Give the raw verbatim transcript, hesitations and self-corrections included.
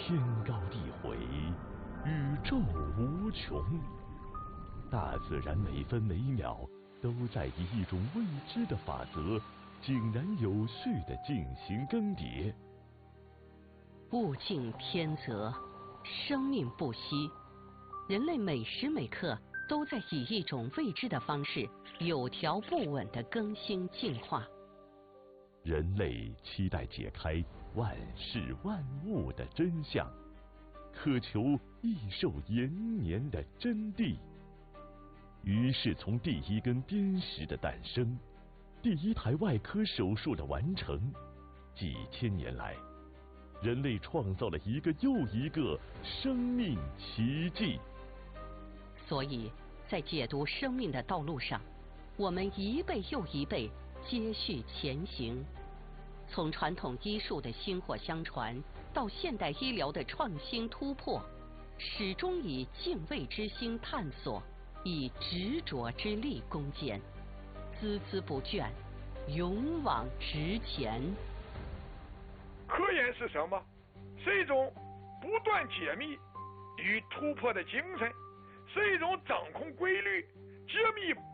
天高地回，宇宙无穷。大自然每分每秒都在以一种未知的法则，井然有序地进行更迭。 物竞天择，生命不息，人类每时每刻都在以一种未知的方式，有条不紊地更新进化。 人类期待解开万事万物的真相，渴求益寿延年的真谛。于是，从第一根砭石的诞生，第一台外科手术的完成，几千年来，人类创造了一个又一个生命奇迹。 所以在解读生命的道路上，我们一辈又一辈接续前行。从传统医术的薪火相传，到现代医疗的创新突破，始终以敬畏之心探索，以执着之力攻坚，孜孜不倦，勇往直前。 科研是什么？是一种不断解密与突破的精神，是一种掌控规律、揭秘